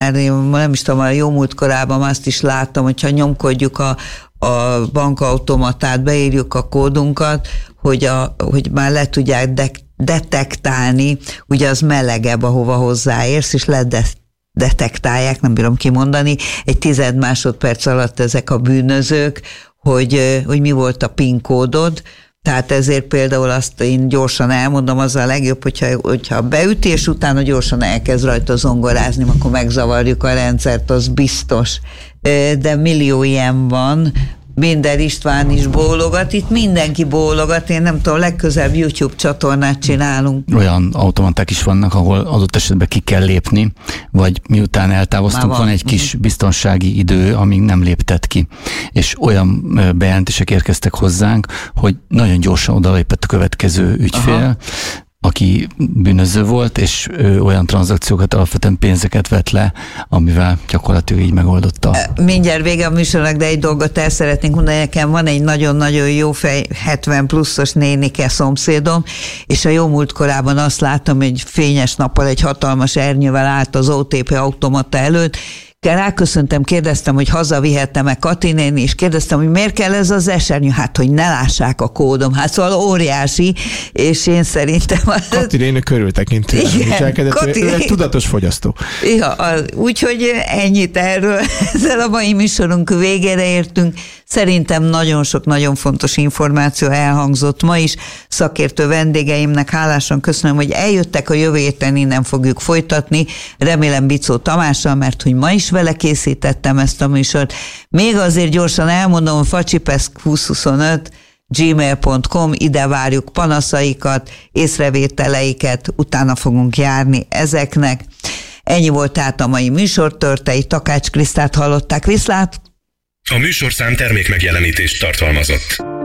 már nem is tudom, a jó múltkorában azt is láttam, hogyha nyomkodjuk a bankautomatát, beírjuk a kódunkat, hogy már le tudják detektálni, ugye az melegebb, ahova hozzáérsz, és detektálják, nem bírom kimondani, egy 10 másodperc alatt ezek a bűnözők, hogy mi volt a PIN kódod. Tehát ezért például azt én gyorsan elmondom, az a legjobb, hogyha beüti, és utána gyorsan elkezd rajta zongorázni, akkor megzavarjuk a rendszert, az biztos. De millió ilyen van, Binder István is bólogat, itt mindenki bólogat, én nem tudom, legközelebb YouTube csatornát csinálunk. Olyan automaták is vannak, ahol adott esetben ki kell lépni, vagy miután eltávoztunk, van egy kis biztonsági idő, amíg nem léptet ki. És olyan bejelentések érkeztek hozzánk, hogy nagyon gyorsan odalépett a következő ügyfél, aki bűnöző volt, és olyan tranzakciókat, alapvetően pénzeket vett le, amivel gyakorlatilag így megoldotta. Mindjárt vége a műsornak, de egy dolgot el szeretnénk mondani, nekem van egy nagyon-nagyon jó fej, 70 pluszos nénike szomszédom, és a jó múltkorában azt láttam, hogy fényes nappal egy hatalmas ernyővel állt az OTP automata előtt, ráköszöntem, kérdeztem, hogy hazavihettem-e Kati néni, és kérdeztem, hogy miért kell ez az esernyő? Hát, hogy ne lássák a kódom. Hát szóval óriási, és én szerintem... Kati néni körültekintően viselkedett, ő egy tudatos fogyasztó. Ja, úgyhogy ennyit erről. Ezzel a mai műsorunk végére értünk. Szerintem nagyon sok, nagyon fontos információ elhangzott ma is. Szakértő vendégeimnek hálásan köszönöm, hogy eljöttek, a jövő héten innen fogjuk folytatni. Remélem Bicó Tamással, mert hogy ma is vele készítettem ezt a műsort. Még azért gyorsan elmondom, facsipesz2025 gmail.com, ide várjuk panaszaikat, észrevételeiket, utána fogunk járni ezeknek. Ennyi volt tehát a mai műsortörténet, Takács Krisztát hallották, viszlát! A műsorszám termékmegjelenítést tartalmazott.